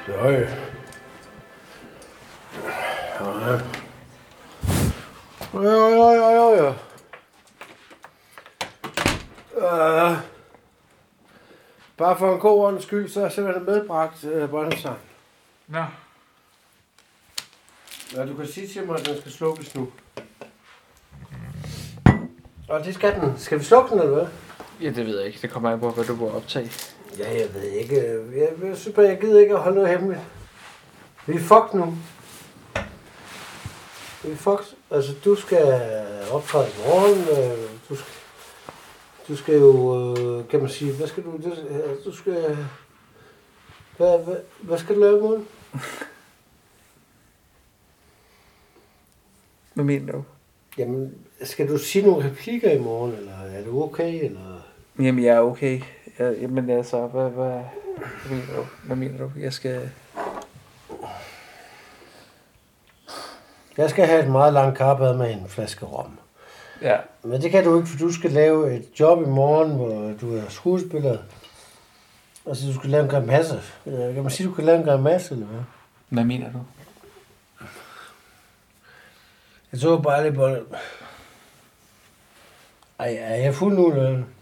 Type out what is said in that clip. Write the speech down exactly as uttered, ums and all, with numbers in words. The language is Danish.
Jo, jo. Ja. Jo, jo, jo, jo, jo. Uh, bare for en god ordens skyld, så er jeg simpelthen medbragt uh, båndoptageren. Nå. Ja, du kan sige til mig, at den skal slukkes nu. Og det skal den. Skal vi slukke den, eller hvad? Ja, det ved jeg ikke. Det kommer an på, hvad du må optage. Ja, jeg ved ikke. Jeg, jeg synes bare, jeg gider ikke at holde noget hemmeligt. Vi er fucked nu. Vi er fucked. Altså, du skal optræde i morgen. Du skal, du skal jo, kan man sige, hvad skal du, du skal, hvad, hvad, hvad skal du lave i morgen? Hvad mener du? Jamen, skal du sige nogle replikker i morgen, eller er du okay, eller? Jamen, jeg er okay. Jeg, jamen, altså, hvad, hvad, hvad mener du? Hvad mener du? Jeg skal... Jeg skal have et meget langt karbad med en flaske rom. Ja. Men det kan du ikke, for du skal lave et job i morgen, hvor du er skuespiller. Altså, du skal lave en grimasse. Kan man sige, du kan lave en grimasse, eller hvad? Hvad mener du? Jeg så bare lidt på det. Ej, er jeg fuld nu, eller?